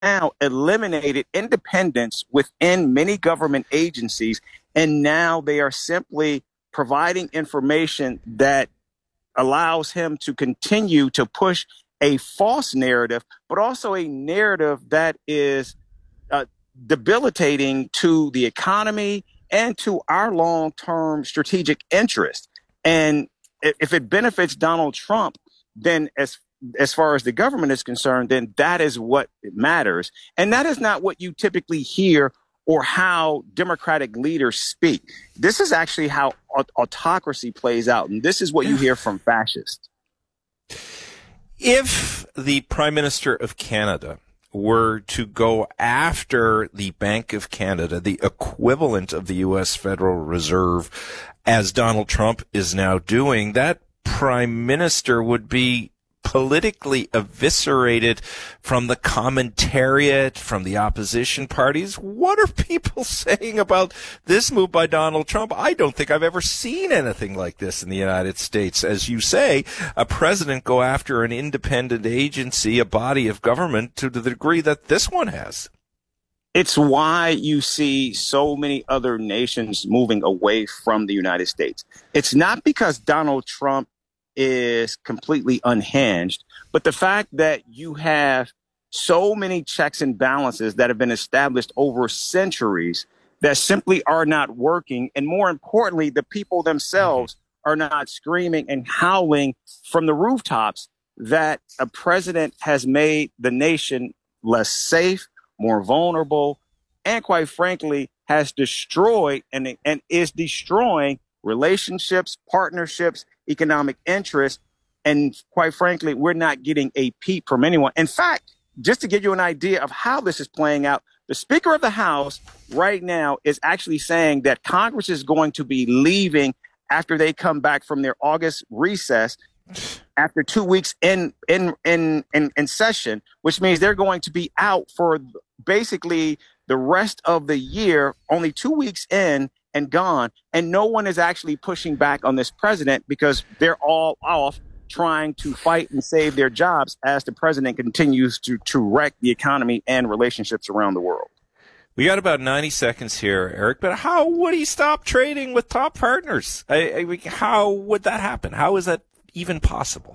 now eliminated independence within many government agencies, and now they are simply providing information that allows him to continue to push a false narrative, but also a narrative that is debilitating to the economy and to our long-term strategic interest. And if it benefits Donald Trump, then as far as the government is concerned, then that is what matters. And that is not what you typically hear or how Democratic leaders speak. This is actually how autocracy plays out. And this is what you hear from fascists. If the Prime Minister of Canada were to go after the Bank of Canada, the equivalent of the U.S. Federal Reserve, as Donald Trump is now doing, that Prime Minister would be politically eviscerated from the commentariat, from the opposition parties. What are people saying about this move by Donald Trump? I don't think I've ever seen anything like this in the United States. As you say, a president go after an independent agency, a body of government, to the degree that this one has. It's why you see so many other nations moving away from the United States. It's not because Donald Trump is completely unhinged, but the fact that you have so many checks and balances that have been established over centuries that simply are not working. And more importantly, the people themselves are not screaming and howling from the rooftops that a president has made the nation less safe, more vulnerable, and quite frankly, has destroyed and is destroying relationships, partnerships, economic interests. And quite frankly, we're not getting a peep from anyone. In fact, just to give you an idea of how this is playing out, the Speaker of the House right now is actually saying that Congress is going to be leaving after they come back from their August recess after 2 weeks in session, which means they're going to be out for basically the rest of the year, only 2 weeks in and gone. And no one is actually pushing back on this president because they're all off trying to fight and save their jobs as the president continues to wreck the economy and relationships around the world. We got about 90 seconds here, Eric, but how would he stop trading with top partners? How would that happen? How is that even possible?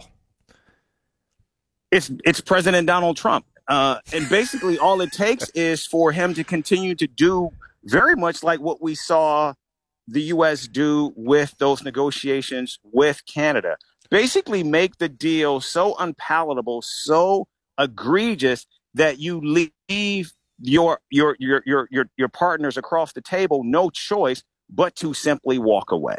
It's President Donald Trump. And basically all it takes is for him to continue to do very much like what we saw the U.S. do with those negotiations with Canada. Basically make the deal so unpalatable, so egregious that you leave your partners across the table no choice but to simply walk away.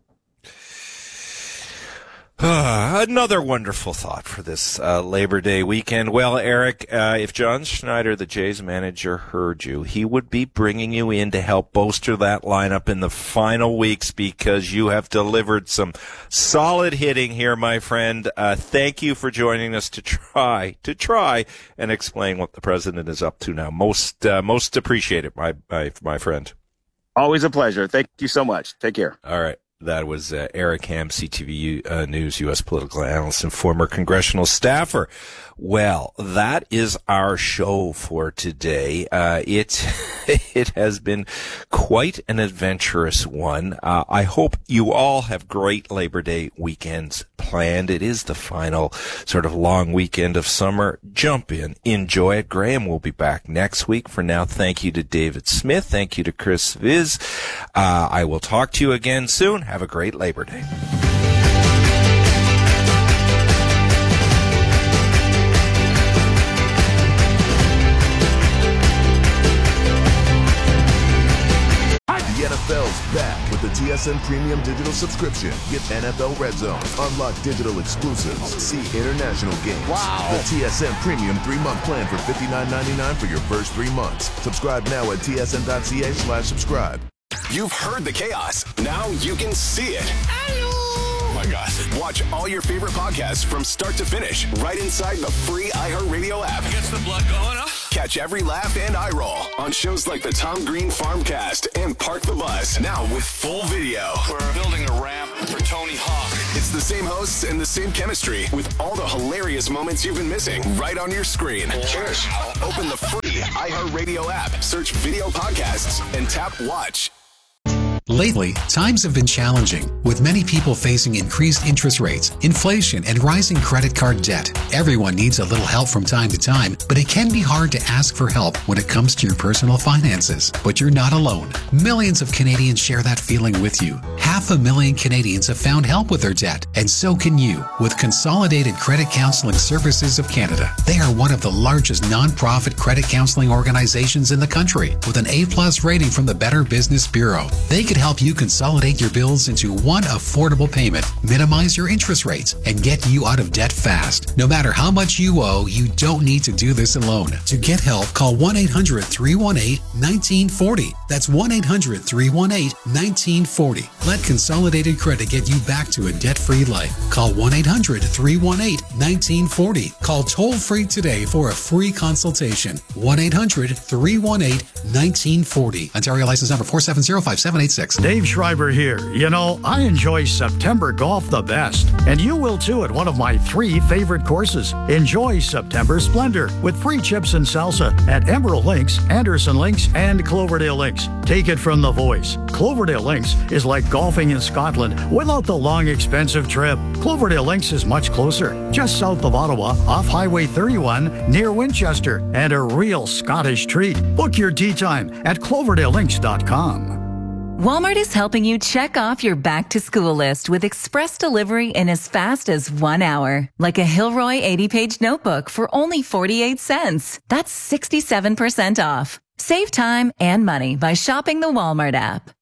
Another wonderful thought for this Labor Day weekend. Well, Eric, if John Schneider, the Jays manager, heard you, he would be bringing you in to help bolster that lineup in the final weeks because you have delivered some solid hitting here, my friend. Thank you for joining us to try and explain what the president is up to now. Most appreciated, my friend. Always a pleasure. Thank you so much. Take care. All right. That was Eric Ham, CTV News U.S. political analyst and former congressional staffer. Well, that is our show for today. It has been quite an adventurous one. I hope you all have great Labor Day weekends planned. It is the final sort of long weekend of summer. Jump in, enjoy it. Graham will be back next week. For now, thank you to David Smith. Thank you to Chris Viz. I will talk to you again soon. Have a great Labor Day. The NFL's back with the TSN Premium Digital subscription. Get NFL Red Zone, unlock digital exclusives, see international games. Wow! The TSN Premium 3-month plan for $59.99 for your first 3 months. Subscribe now at tsn.ca/subscribe. You've heard the chaos. Now you can see it. Oh my God. Watch all your favorite podcasts from start to finish right inside the free iHeartRadio app. Gets the blood going, huh? Catch every laugh and eye roll on shows like the Tom Green Farmcast and Park the Bus, now with full video. We're building a ramp for Tony Hawk. It's the same hosts and the same chemistry with all the hilarious moments you've been missing right on your screen. Cheers. Open the free iHeartRadio app, search video podcasts, and tap watch. Lately, times have been challenging, with many people facing increased interest rates, inflation, and rising credit card debt. Everyone needs a little help from time to time, but it can be hard to ask for help when it comes to your personal finances. But you're not alone. Millions of Canadians share that feeling with you. 500,000 Canadians have found help with their debt, and so can you with Consolidated Credit Counseling Services of Canada. They are one of the largest non-profit credit counseling organizations in the country, with an A+ rating from the Better Business Bureau. They could help you consolidate your bills into one affordable payment, minimize your interest rates, and get you out of debt fast. No matter how much you owe, you don't need to do this alone. To get help, call 1-800-318-1940. That's 1-800-318-1940. Let Consolidated Credit get you back to a debt-free life. Call 1-800-318-1940. Call toll-free today for a free consultation. 1-800-318-1940. Ontario license number 4705786. Dave Schreiber here. You know, I enjoy September golf the best, and you will too at one of my 3 favorite courses. Enjoy September Splendor with free chips and salsa at Emerald Links, Anderson Links, and Cloverdale Links. Take it from the voice. Cloverdale Links is like golfing in Scotland without the long, expensive trip. Cloverdale Links is much closer, just south of Ottawa, off Highway 31, near Winchester, and a real Scottish treat. Book your tee time at cloverdalelinks.com. Walmart is helping you check off your back-to-school list with express delivery in as fast as 1 hour. Like a Hilroy 80-page notebook for only 48 cents. That's 67% off. Save time and money by shopping the Walmart app.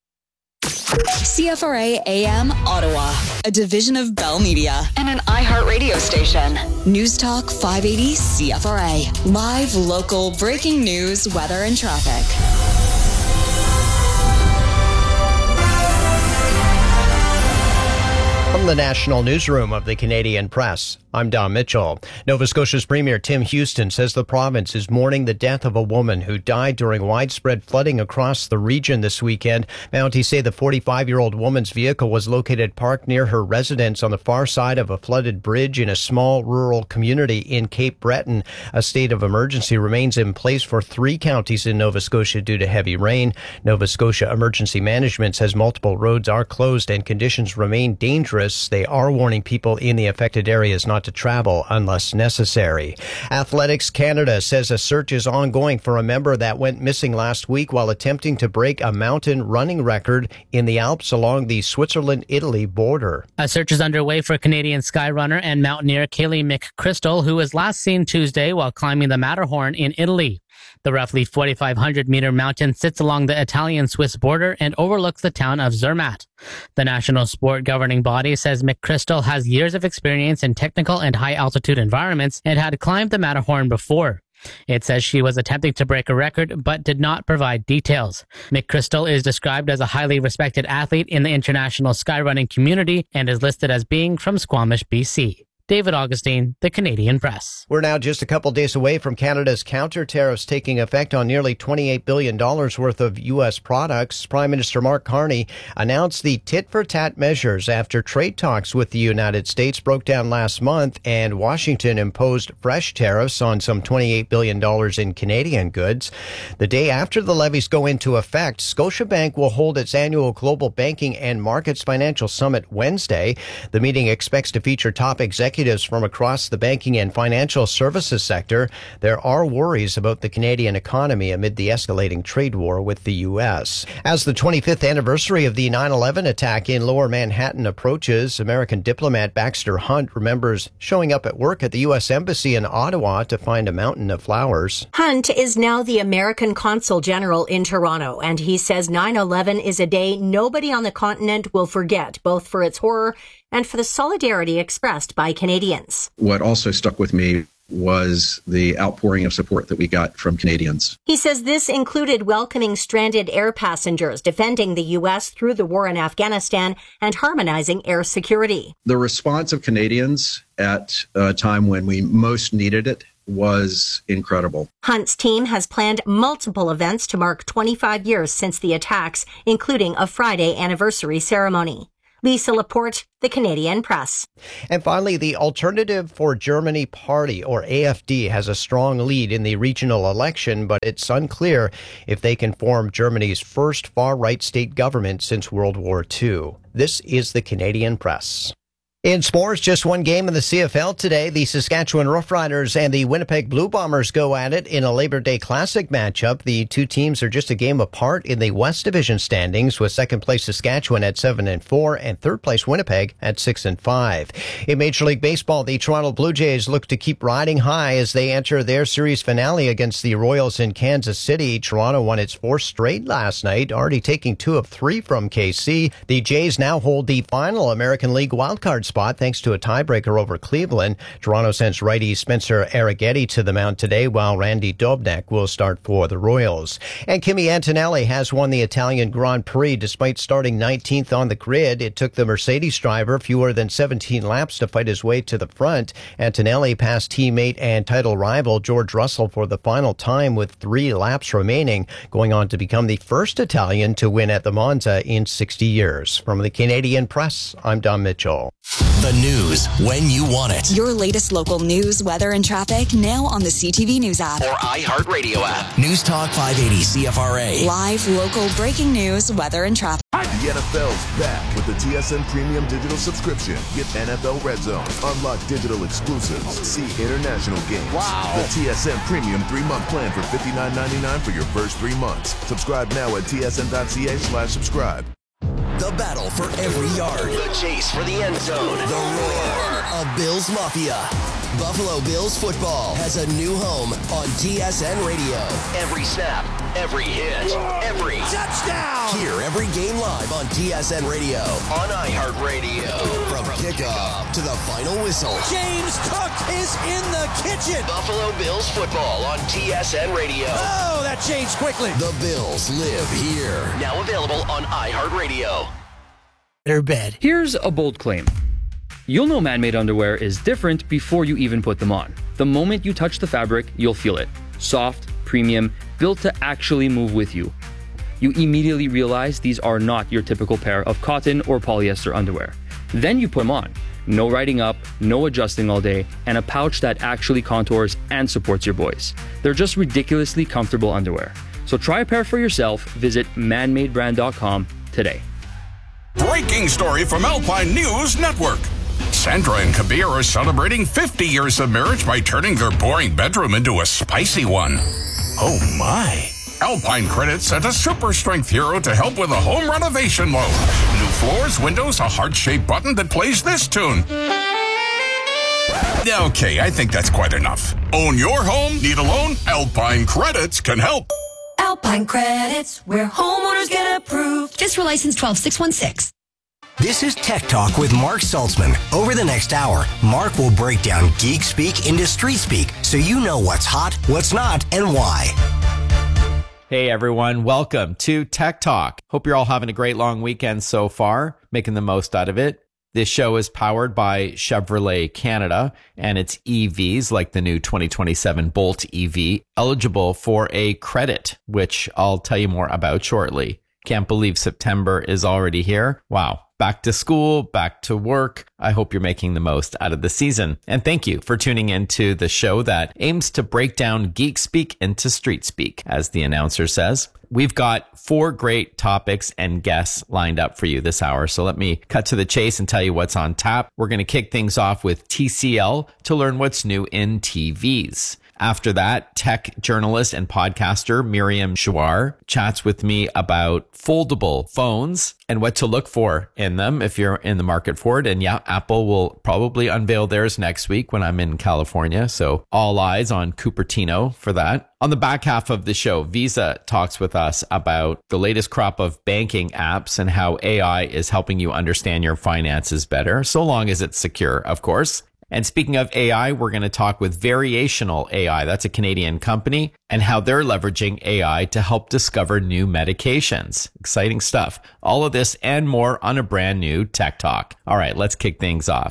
CFRA AM Ottawa, a division of Bell Media and an iHeartRadio station. News Talk 580 CFRA. Live, local, breaking news, weather, and traffic. From the National Newsroom of the Canadian Press, I'm Don Mitchell. Nova Scotia's Premier Tim Houston says the province is mourning the death of a woman who died during widespread flooding across the region this weekend. Mounties say the 45-year-old woman's vehicle was located parked near her residence on the far side of a flooded bridge in a small rural community in Cape Breton. A state of emergency remains in place for 3 counties in Nova Scotia due to heavy rain. Nova Scotia Emergency Management says multiple roads are closed and conditions remain dangerous. They are warning people in the affected areas not to travel unless necessary. Athletics Canada says a search is ongoing for a member that went missing last week while attempting to break a mountain running record in the Alps along the Switzerland-Italy border. A search is underway for Canadian skyrunner and mountaineer Kaylee McChrystal, who was last seen Tuesday while climbing the Matterhorn in Italy. The roughly 4,500-meter mountain sits along the Italian-Swiss border and overlooks the town of Zermatt. The national sport governing body says McChrystal has years of experience in technical and high-altitude environments and had climbed the Matterhorn before. It says she was attempting to break a record but did not provide details. McChrystal is described as a highly respected athlete in the international skyrunning community and is listed as being from Squamish, BC. David Augustine, The Canadian Press. We're now just a couple days away from Canada's counter tariffs taking effect on nearly $28 billion worth of U.S. products. Prime Minister Mark Carney announced the tit-for-tat measures after trade talks with the United States broke down last month and Washington imposed fresh tariffs on some $28 billion in Canadian goods. The day after the levies go into effect, Scotiabank will hold its annual Global Banking and Markets Financial Summit Wednesday. The meeting expects to feature top executives from across the banking and financial services sector. There are worries about the Canadian economy amid the escalating trade war with the U.S. As the 25th anniversary of the 9/11 attack in Lower Manhattan approaches, American diplomat Baxter Hunt remembers showing up at work at the U.S. Embassy in Ottawa to find a mountain of flowers. Hunt is now the American Consul General in Toronto, and he says 9/11 is a day nobody on the continent will forget, both for its horror and for the solidarity expressed by Canadians. What also stuck with me was the outpouring of support that we got from Canadians. He says this included welcoming stranded air passengers, defending the U.S. through the war in Afghanistan, and harmonizing air security. The response of Canadians at a time when we most needed it was incredible. Hunt's team has planned multiple events to mark 25 years since the attacks, including a Friday anniversary ceremony. Lisa Laporte, The Canadian Press. And finally, the Alternative for Germany Party, or AfD, has a strong lead in the regional election, but it's unclear if they can form Germany's first far-right state government since World War II. This is The Canadian Press. In sports, just one game in the CFL today. The Saskatchewan Roughriders and the Winnipeg Blue Bombers go at it in a Labor Day Classic matchup. The two teams are just a game apart in the West Division standings, with second place Saskatchewan at 7-4 and third place Winnipeg at 6-5. In Major League Baseball, the Toronto Blue Jays look to keep riding high as they enter their series finale against the Royals in Kansas City. Toronto won its fourth straight last night, already taking 2 of 3 from KC. The Jays now hold the final American League wildcard spot thanks to a tiebreaker over Cleveland. Toronto sends righty Spencer Arrighetti to the mound today, while Randy Dobnak will start for the Royals. And Kimi Antonelli has won the Italian Grand Prix despite starting 19th on the grid. It took the Mercedes driver fewer than 17 laps to fight his way to the front. Antonelli passed teammate and title rival George Russell for the final time with 3 laps remaining, going on to become the first Italian to win at the Monza in 60 years. From the Canadian Press, I'm Don Mitchell. The news when you want it. Your latest local news, weather, and traffic now on the CTV News app or iHeartRadio app. News Talk 580 CFRA. Live, local, breaking news, weather, and traffic. The NFL's back with the TSN Premium Digital subscription. Get NFL Red Zone, unlock digital exclusives, see international games. Wow. The TSN Premium 3-month plan for $59.99 for your first 3 months. Subscribe now at tsn.ca/subscribe. The battle for every yard. The chase for the end zone. The roar of Bills Mafia. Buffalo Bills football has a new home on TSN Radio. Every snap, every hit, every touchdown. Hear every game live on TSN Radio, on iHeartRadio. From kickoff to the final whistle. James Cook is in the kitchen. Buffalo Bills football on TSN Radio. Oh, that changed quickly. The Bills live here. Now available on iHeartRadio. Better bed. Here's a bold claim. You'll know man-made underwear is different before you even put them on. The moment you touch the fabric, you'll feel it. Soft, premium, built to actually move with you. You immediately realize these are not your typical pair of cotton or polyester underwear. Then you put them on. No riding up, no adjusting all day, and a pouch that actually contours and supports your boys. They're just ridiculously comfortable underwear. So try a pair for yourself. Visit manmadebrand.com today. Breaking story from Alpine News Network. Sandra and Kabir are celebrating 50 years of marriage by turning their boring bedroom into a spicy one. Oh my. Alpine Credit sent a super strength hero to help with a home renovation loan. New floors, windows, a heart-shaped button that plays this tune. Okay, I think that's quite enough. Own your home? Need a loan? Alpine Credits can help. Alpine Credits, where homeowners get approved. Just for license 12616. This is Tech Talk with Mark Saltzman. Over the next hour, Mark will break down geek speak into street speak so you know what's hot, what's not, and why. Hey everyone, welcome to Tech Talk. Hope you're all having a great long weekend so far, making the most out of it. This show is powered by Chevrolet Canada and its EVs, like the new 2027 Bolt EV, eligible for a credit, which I'll tell you more about shortly. Can't believe September is already here. Wow. Back to school, back to work. I hope you're making the most out of the season. And thank you for tuning into the show that aims to break down geek speak into street speak, as the announcer says. We've got 4 great topics and guests lined up for you this hour. So let me cut to the chase and tell you what's on tap. We're going to kick things off with TCL to learn what's new in TVs. After that, tech journalist and podcaster Miriam Chouar chats with me about foldable phones and what to look for in them if you're in the market for it. And yeah, Apple will probably unveil theirs next week when I'm in California. So all eyes on Cupertino for that. On the back half of the show, Visa talks with us about the latest crop of banking apps and how AI is helping you understand your finances better, so long as it's secure, of course. And speaking of AI, we're going to talk with Variational AI. That's a Canadian company, and how they're leveraging AI to help discover new medications. Exciting stuff. All of this and more on a brand new Tech Talk. All right, let's kick things off.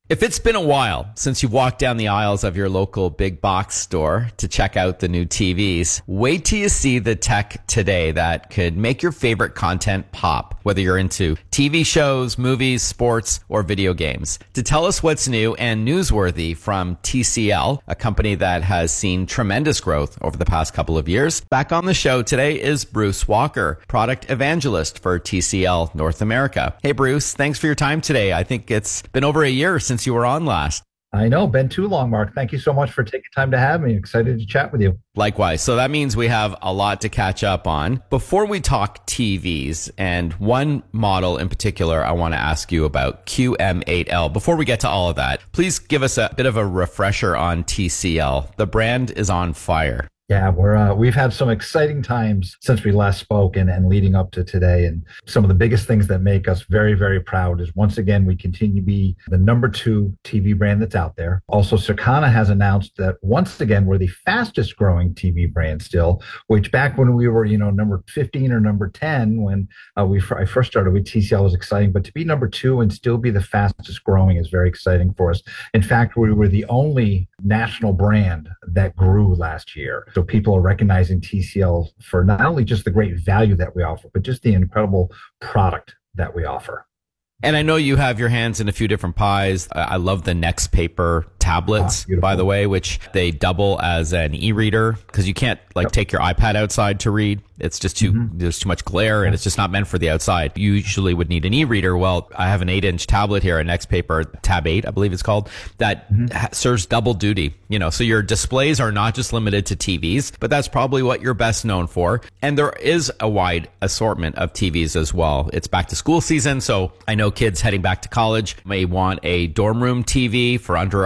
If it's been a while since you've walked down the aisles of your local big box store to check out the new TVs, wait till you see the tech today that could make your favorite content pop, whether you're into TV shows, movies, sports, or video games. To tell us what's new and newsworthy from TCL, a company that has seen tremendous growth over the past couple of years, back on the show today is Bruce Walker, product evangelist for TCL North America. Hey, Bruce, thanks for your time today. I think it's been over a year since you were on last. I know, been too long, Mark. Thank you so much for taking time to have me. Excited to chat with you. Likewise. So that means we have a lot to catch up on. Before we talk TVs, and one model in particular I want to ask you about, QM8L. Before we get to all of that, please give us a bit of a refresher on TCL. The brand is on fire. Yeah, we've had some exciting times since we last spoke and leading up to today. And some of the biggest things that make us very, very proud is, once again, we continue to be the number 2 TV brand that's out there. Also, Circana has announced that once again, we're the fastest growing TV brand still, which back when we were, number 15 or number 10, when I first started with TCL was exciting, but to be number 2 and still be the fastest growing is very exciting for us. In fact, we were the only national brand that grew last year. So people are recognizing TCL for not only just the great value that we offer, but just the incredible product that we offer. And I know you have your hands in a few different pies. I love the Next Paper tablets, by the way, which they double as an e-reader because you can't take your iPad outside to read. It's just there's too much glare and it's just not meant for the outside. You usually would need an e-reader. Well, I have an 8-inch tablet here, a Next Paper Tab 8, I believe it's called, that serves double duty. So your displays are not just limited to TVs, but that's probably what you're best known for. And there is a wide assortment of TVs as well. It's back to school season, so I know kids heading back to college may want a dorm room TV for under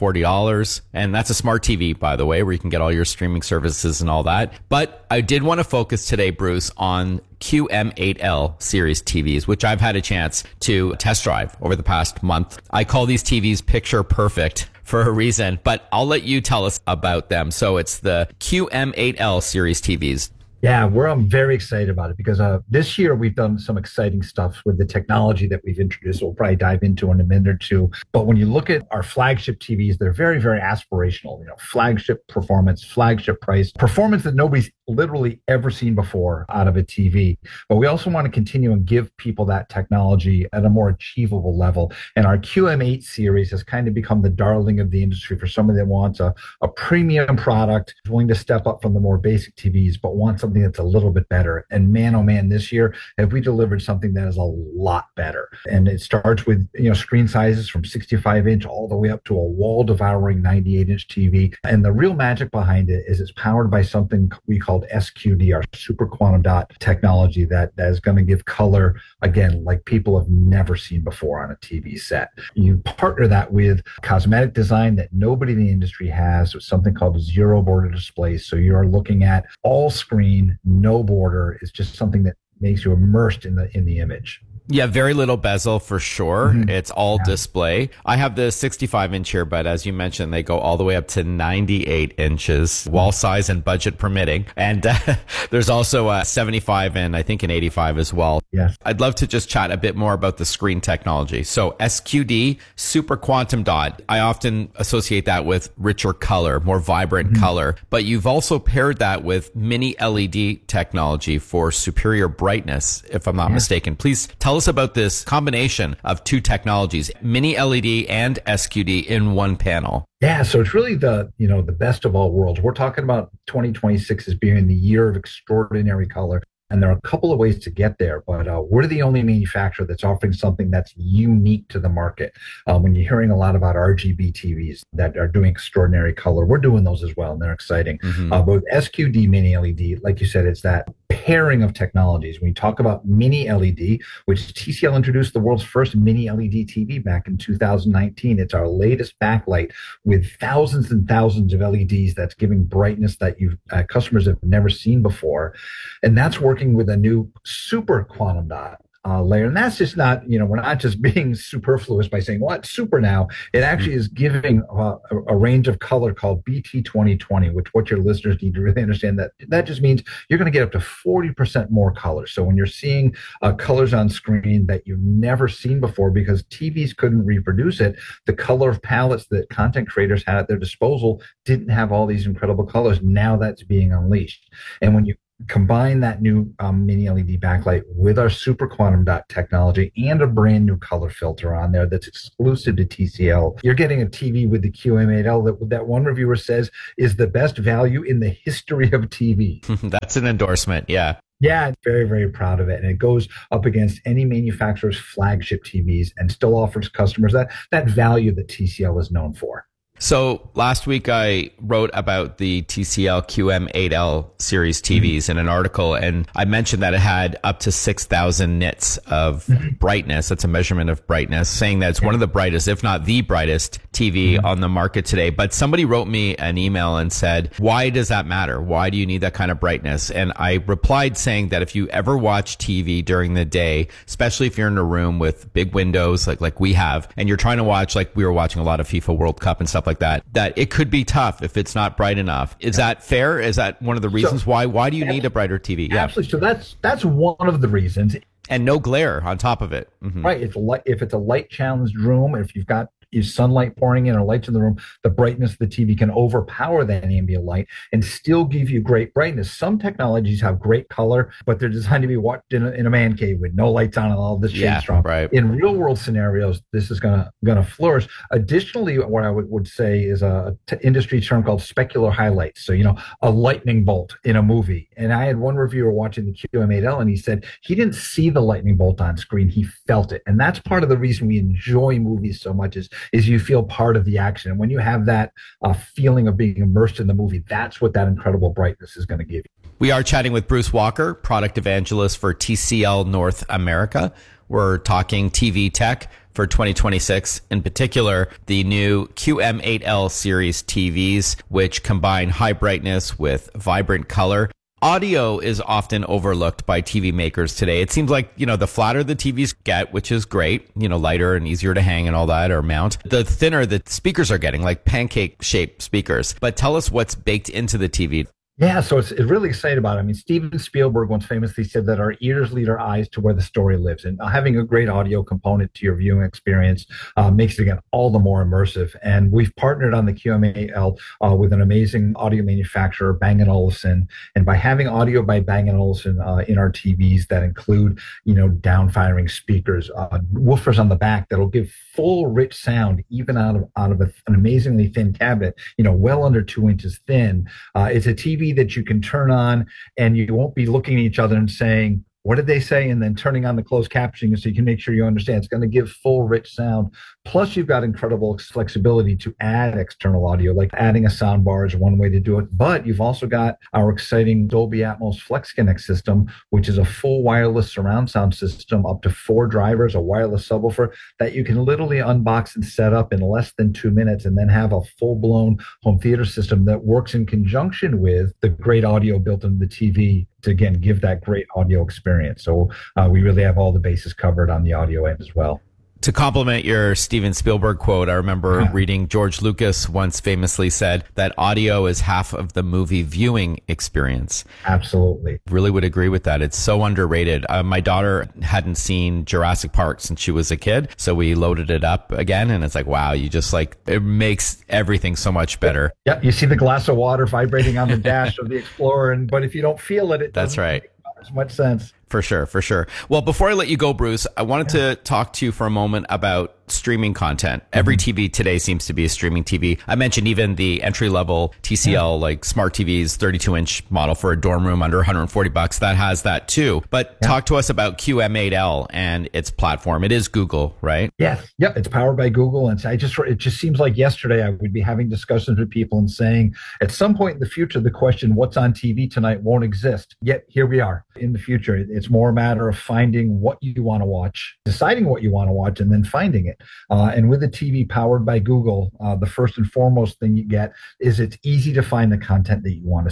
$140. And that's a smart TV, by the way, where you can get all your streaming services and all that. But I did want to focus today, Bruce, on QM8L series TVs, which I've had a chance to test drive over the past month. I call these TVs picture perfect for a reason, but I'll let you tell us about them. So it's the QM8L series TVs. Yeah, I'm very excited about it because this year we've done some exciting stuff with the technology that we've introduced. We'll probably dive into in a minute or two. But when you look at our flagship TVs, they're very, very aspirational. Flagship performance, flagship price, performance that nobody's literally ever seen before out of a TV. But we also want to continue and give people that technology at a more achievable level. And our QM8 series has kind of become the darling of the industry for somebody that wants a premium product, willing to step up from the more basic TVs, but wants something that's a little bit better. And man, oh man, this year, have we delivered something that is a lot better. And it starts with, screen sizes from 65-inch all the way up to a wall-devouring 98-inch TV. And the real magic behind it is it's powered by something we called SQD, our super quantum dot technology that is going to give color, again, like people have never seen before on a TV set. You partner that with cosmetic design that nobody in the industry has, with something called a zero border display. So you're looking at all screen, no border. Is just something that makes you immersed in the image. Yeah, very little bezel for sure. It's all display. I have the 65-inch here, but as you mentioned, they go all the way up to 98 inches, wall size and budget permitting. And there's also a 75 and I think an 85 as well. Yes. I'd love to just chat a bit more about the screen technology. So SQD, super quantum dot. I often associate that with richer color, more vibrant color, but you've also paired that with mini LED technology for superior brightness, if I'm not mistaken. Please tell us about this combination of two technologies, mini LED and SQD in one panel. Yeah, so it's really the best of all worlds. We're talking about 2026 as being the year of extraordinary color. And there are a couple of ways to get there, but we're the only manufacturer that's offering something that's unique to the market. When you're hearing a lot about RGB TVs that are doing extraordinary color, we're doing those as well, and they're exciting. But with SQD Mini LED, like you said, it's that pairing of technologies. When you talk about Mini LED, which TCL introduced the world's first Mini LED TV back in 2019, it's our latest backlight with thousands and thousands of LEDs that's giving brightness that customers have never seen before. And that's working with a new super quantum dot layer. And that's just not, we're not just being superfluous by saying, well, it's super now. It actually is giving a range of color called BT 2020, which what your listeners need to really understand that just means you're going to get up to 40% more colors. So when you're seeing colors on screen that you've never seen before because TVs couldn't reproduce it, the color palettes that content creators had at their disposal didn't have all these incredible colors. Now that's being unleashed. And when you combine that new mini LED backlight with our super quantum dot technology and a brand new color filter on there that's exclusive to TCL, you're getting a TV with the QM8L that one reviewer says is the best value in the history of TV. That's an endorsement. Yeah. Yeah, very, very proud of it. And it goes up against any manufacturer's flagship TVs and still offers customers that value that TCL is known for. So last week I wrote about the TCL QM8L series TVs in an article, and I mentioned that it had up to 6,000 nits of brightness. That's a measurement of brightness, saying that it's one of the brightest, if not the brightest TV on the market today. But somebody wrote me an email and said, why does that matter? Why do you need that kind of brightness? And I replied saying that if you ever watch TV during the day, especially if you're in a room with big windows like we have, and you're trying to watch, like we were watching a lot of FIFA World Cup and stuff like that it could be tough if it's not bright enough. Is that fair? Is that one of the reasons why do you need a brighter TV? Yeah. Absolutely. So that's one of the reasons. And no glare on top of it. Mm-hmm. Right. If it's a light challenged room, if you've got sunlight pouring in or lights in the room, the brightness of the TV can overpower that ambient light and still give you great brightness. Some technologies have great color, but they're designed to be watched in a man cave with no lights on and all this shade strong. Right. In real world scenarios, this is gonna flourish. Additionally, what I would say is a industry term called specular highlights. So, a lightning bolt in a movie. And I had one reviewer watching the QM8L and he said he didn't see the lightning bolt on screen. He felt it. And that's part of the reason we enjoy movies so much is you feel part of the action. And when you have that feeling of being immersed in the movie, that's what that incredible brightness is going to give you. We are chatting with Bruce Walker, product evangelist for TCL North America. We're talking TV tech for 2026, in particular, the new QM8L series TVs, which combine high brightness with vibrant color. Audio is often overlooked by TV makers today. It seems like, the flatter the TVs get, which is great, lighter and easier to hang and all that or mount, the thinner the speakers are getting, like pancake-shaped speakers. But tell us what's baked into the TV. Yeah, so it's really excited about it. I mean, Steven Spielberg once famously said that our ears lead our eyes to where the story lives. And having a great audio component to your viewing experience makes it, again, all the more immersive. And we've partnered on the QM8L with an amazing audio manufacturer, Bang & Olufsen. And by having audio by Bang & Olufsen in our TVs that include, down-firing speakers, woofers on the back that'll give full, rich sound, even out of an amazingly thin cabinet, well under 2 inches thin. It's a TV that you can turn on and you won't be looking at each other and saying, what did they say? And then turning on the closed captioning so you can make sure you understand. It's going to give full, rich sound. Plus, you've got incredible flexibility to add external audio, like adding a sound bar is one way to do it. But you've also got our exciting Dolby Atmos FlexConnect system, which is a full wireless surround sound system, up to 4 drivers, a wireless subwoofer that you can literally unbox and set up in less than 2 minutes, and then have a full-blown home theater system that works in conjunction with the great audio built into the TV to, again, give that great audio experience. So we really have all the bases covered on the audio end as well. To complement your Steven Spielberg quote, I remember reading George Lucas once famously said that audio is half of the movie viewing experience. Absolutely. Really would agree with that. It's so underrated. My daughter hadn't seen Jurassic Park since she was a kid, so we loaded it up again, and it's like, wow, it makes everything so much better. Yeah, you see the glass of water vibrating on the dash of the Explorer, but if you don't feel it, that's right. Make as much sense. For sure. Well, before I let you go, Bruce, I wanted to talk to you for a moment about streaming content. Every TV today seems to be a streaming TV. I mentioned even the entry-level TCL, like smart TVs, 32-inch model for a dorm room under $140. That has that too. But talk to us about QM8L and its platform. It is Google, right? Yes. Yeah, it's powered by Google. And it just seems like yesterday I would be having discussions with people and saying, at some point in the future, the question, what's on TV tonight, won't exist. Yet here we are in the future. It's more a matter of finding what you want to watch, deciding what you want to watch, and then finding it. And with a TV powered by Google, the first and foremost thing you get is it's easy to find the content that you want to see.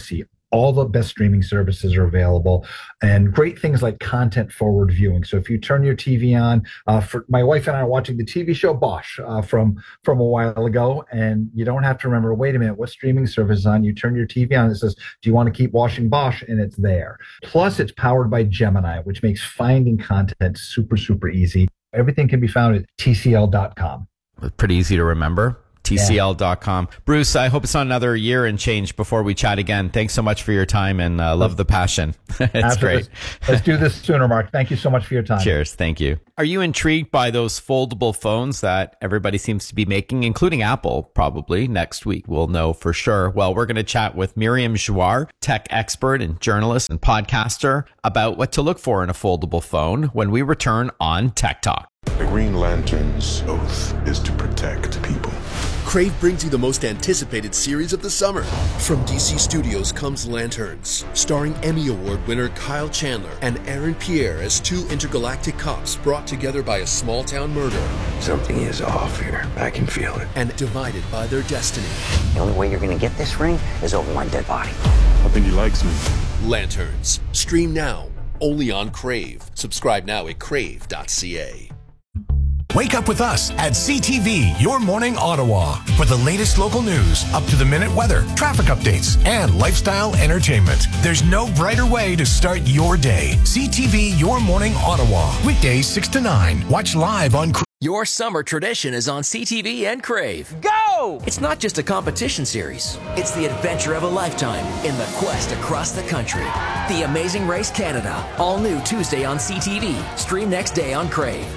All the best streaming services are available, and great things like content forward viewing. So if you turn your TV on, for my wife and I are watching the TV show Bosch from a while ago, and you don't have to remember, wait a minute, what streaming service is on? You turn your TV on, it says, do you want to keep watching Bosch? And it's there. Plus, it's powered by Gemini, which makes finding content super, super easy. Everything can be found at TCL.com. Pretty easy to remember. TCL.com. Bruce, I hope it's not another year and change before we chat again. Thanks so much for your time, and love the passion. It's great. Let's do this sooner, Mark. Thank you so much for your time. Cheers. Thank you. Are you intrigued by those foldable phones that everybody seems to be making, including Apple, probably next week? We'll know for sure. Well, we're going to chat with Miriam Jouar, tech expert and journalist and podcaster, about what to look for in a foldable phone when we return on Tech Talk. The Green Lantern's oath is to protect people. Crave brings you the most anticipated series of the summer. From DC Studios comes Lanterns, starring Emmy Award winner Kyle Chandler and Aaron Pierre as two intergalactic cops brought together by a small-town murder. Something is off here. I can feel it. And divided by their destiny. The only way you're going to get this ring is over my dead body. I think he likes me. Lanterns. Stream now. Only on Crave. Subscribe now at crave.ca. Wake up with us at CTV, Your Morning Ottawa, for the latest local news, up-to-the-minute weather, traffic updates, and lifestyle entertainment. There's no brighter way to start your day. CTV, Your Morning Ottawa, weekdays 6 to 9. Watch live on Your summer tradition is on CTV and Crave. Go! It's not just a competition series. It's the adventure of a lifetime in the quest across the country. The Amazing Race Canada. All new Tuesday on CTV. Stream next day on Crave.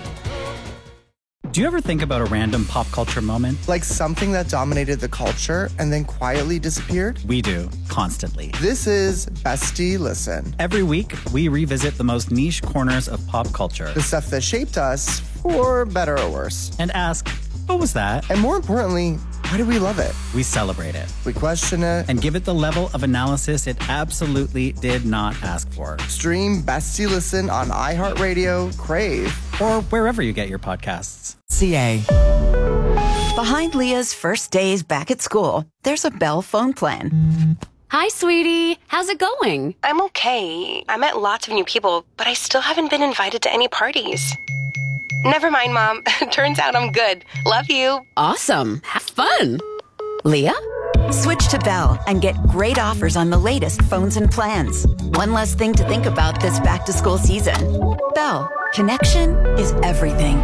Do you ever think about a random pop culture moment? Like something that dominated the culture and then quietly disappeared? We do, constantly. This is Bestie Listen. Every week, we revisit the most niche corners of pop culture. The stuff that shaped us, for better or worse. And ask, what was that? And more importantly, why do we love it? We celebrate it. We question it. And give it the level of analysis it absolutely did not ask for. Stream Bestie Listen on iHeartRadio, Crave, or wherever you get your podcasts. CA. Behind Leah's first days back at school, there's a Bell phone plan. Hi, sweetie. How's it going? I'm okay. I met lots of new people, but I still haven't been invited to any parties. Never mind, Mom. Turns out I'm good. Love you. Awesome. Have fun. Leah? Switch to Bell and get great offers on the latest phones and plans. One less thing to think about this back-to-school season. Bell. Connection is everything.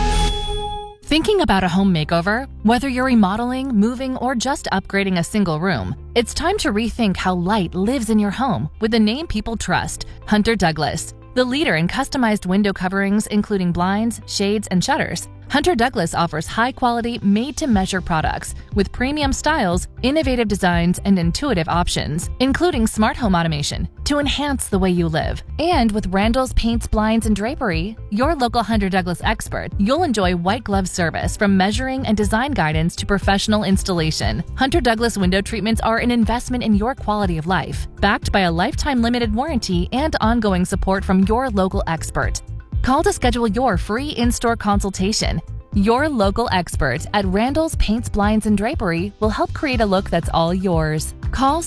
Thinking about a home makeover? Whether you're remodeling, moving, or just upgrading a single room, it's time to rethink how light lives in your home with the name people trust, Hunter Douglas. The leader in customized window coverings, including blinds, shades, and shutters, Hunter Douglas offers high-quality, made-to-measure products with premium styles, innovative designs, and intuitive options, including smart home automation to enhance the way you live. And with Randall's Paints, Blinds, and Drapery, your local Hunter Douglas expert, you'll enjoy white glove service from measuring and design guidance to professional installation. Hunter Douglas window treatments are an investment in your quality of life, backed by a lifetime limited warranty and ongoing support from your local expert. Call to schedule your free in-store consultation. Your local expert at Randall's Paints, Blinds, and Drapery will help create a look that's all yours. Call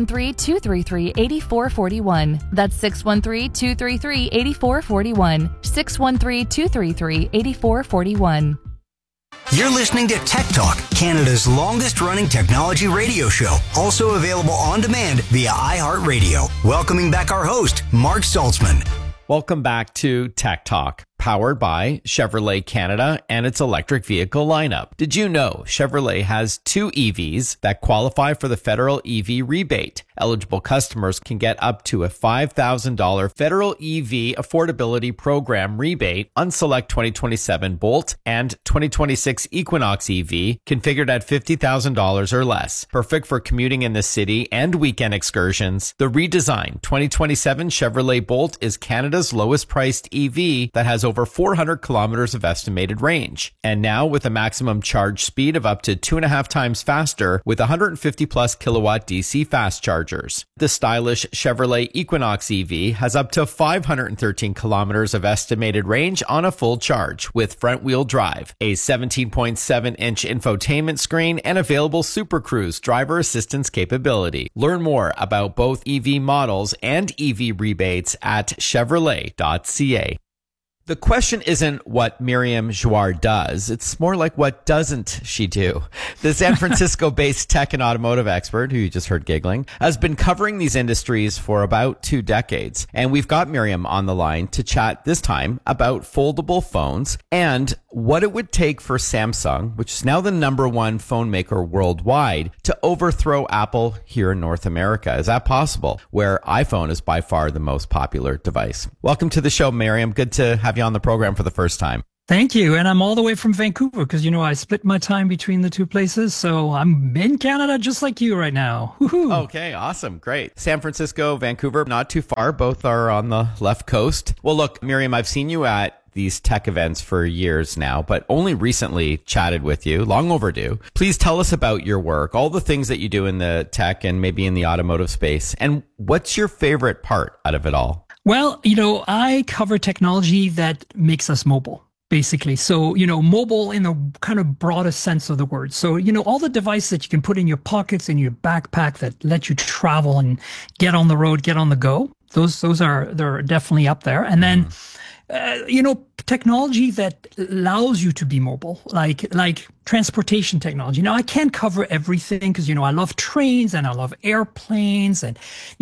613-233-8441. That's 613-233-8441. 613-233-8441. You're listening to Tech Talk, Canada's longest-running technology radio show. Also available on demand via iHeartRadio. Welcoming back our host, Mark Saltzman. Welcome back to Tech Talk, powered by Chevrolet Canada and its electric vehicle lineup. Did you know Chevrolet has 2 EVs that qualify for the federal EV rebate? Eligible customers can get up to a $5,000 federal EV affordability program rebate on select 2027 Bolt and 2026 Equinox EV configured at $50,000 or less. Perfect for commuting in the city and weekend excursions. The redesigned 2027 Chevrolet Bolt is Canada's lowest priced EV that has over over 400 kilometers of estimated range. And now with a maximum charge speed of up to 2.5 times faster with 150 plus kilowatt DC fast chargers. The stylish Chevrolet Equinox EV has up to 513 kilometers of estimated range on a full charge with front-wheel drive, a 17.7-inch infotainment screen, and available Super Cruise driver assistance capability. Learn more about both EV models and EV rebates at Chevrolet.ca. The question isn't what Miriam Jouard does. It's more like what doesn't she do? The San Francisco-based tech and automotive expert, who you just heard giggling, has been covering these industries for about 2 decades. And we've got Miriam on the line to chat this time about foldable phones and what it would take for Samsung, which is now the #1 phone maker worldwide, to overthrow Apple here in North America. Is that possible? Where iPhone is by far the most popular device. Welcome to the show, Miriam. Good to have you on the program for the first time. Thank you. And I'm all the way from Vancouver because, I split my time between the two places. So I'm in Canada just like you right now. Woo-hoo. Okay, awesome. Great. San Francisco, Vancouver, not too far. Both are on the left coast. Well, look, Miriam, I've seen you at these tech events for years now, but only recently chatted with you, long overdue. Please tell us about your work, all the things that you do in the tech and maybe in the automotive space. And what's your favorite part out of it all? Well, I cover technology that makes us mobile, basically. So, mobile in the kind of broadest sense of the word. So, all the devices that you can put in your pockets, in your backpack that let you travel and get on the road, get on the go. They're definitely up there. And then, technology that allows you to be mobile, like transportation technology. Now, I can't cover everything because, I love trains and I love airplanes and,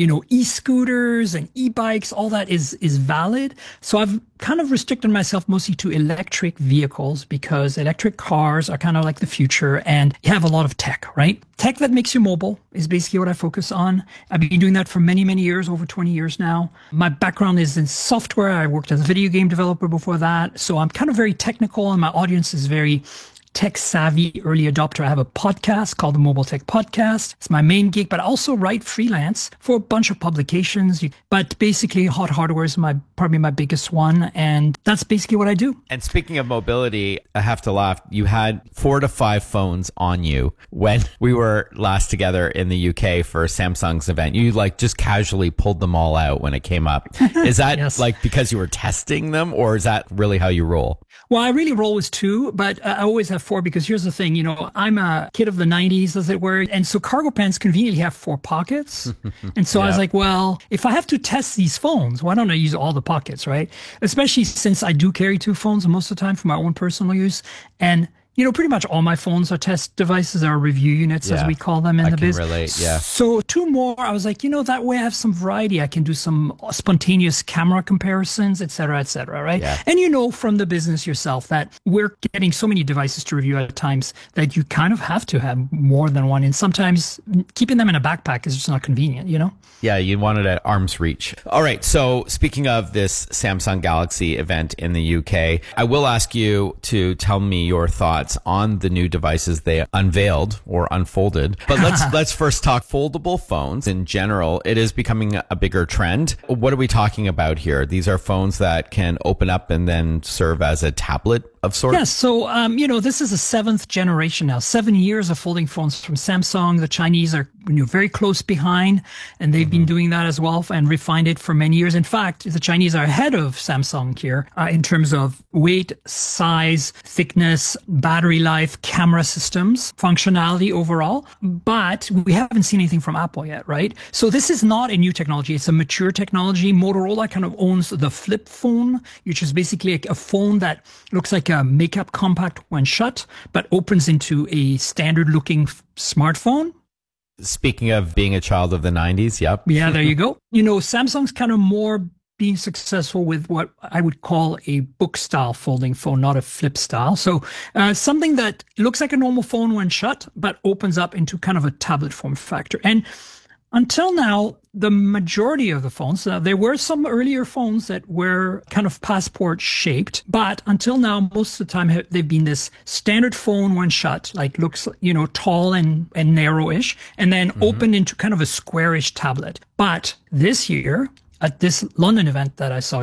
e-scooters and e-bikes. All that is valid. So I've kind of restricted myself mostly to electric vehicles because electric cars are kind of like the future and you have a lot of tech, right? Tech that makes you mobile is basically what I focus on. I've been doing that for many, many years, over 20 years now. My background is in software. I worked as a video game developer before that. So I'm kind of very technical and my audience is very tech savvy early adopter. I have a podcast called the Mobile Tech Podcast. It's my main gig, but I also write freelance for a bunch of publications. But basically, Hot Hardware is probably my biggest one. And that's basically what I do. And speaking of mobility, I have to laugh. You had 4 to 5 phones on you when we were last together in the UK for Samsung's event. You just casually pulled them all out when it came up. Is that yes. Because you were testing them, or is that really how you roll? Well, I really roll with 2, but I always have 4 because here's the thing, I'm a kid of the 90s, as it were. And so cargo pants conveniently have 4 pockets. And so I was like, well, if I have to test these phones, why don't I use all the pockets, right? Especially since I do carry 2 phones most of the time for my own personal use. And pretty much all my phones are test devices, or review units, as we call them in the biz. I can relate, yeah. So 2 more, I was like, that way I have some variety. I can do some spontaneous camera comparisons, et cetera, right? Yeah. And from the business yourself that we're getting so many devices to review at times that you kind of have to have more than one. And sometimes keeping them in a backpack is just not convenient, Yeah, you want it at arm's reach. All right, so speaking of this Samsung Galaxy event in the UK, I will ask you to tell me your thoughts on the new devices they unveiled or unfolded. But let's first talk foldable phones in general. It is becoming a bigger trend. What are we talking about here? These are phones that can open up and then serve as a tablet of sorts? Yes. So, this is the 7th generation now, 7 years of folding phones from Samsung. The Chinese are very close behind, and they've been doing that as well and refined it for many years. In fact, the Chinese are ahead of Samsung here in terms of weight, size, thickness, battery life, camera systems, functionality overall. But we haven't seen anything from Apple yet, right? So this is not a new technology. It's a mature technology. Motorola kind of owns the flip phone, which is basically a phone that looks like a makeup compact when shut, but opens into a standard looking smartphone. Speaking of being a child of the 90s, yep. Yeah, there you go. Samsung's kind of more being successful with what I would call a book style folding phone, not a flip style. So something that looks like a normal phone when shut, but opens up into kind of a tablet form factor. And until now, the majority of the phones, there were some earlier phones that were kind of passport shaped, but until now, most of the time they've been this standard phone when shut, looks, tall and narrowish, and then opened into kind of a squarish tablet. But this year, at this London event that I saw you at,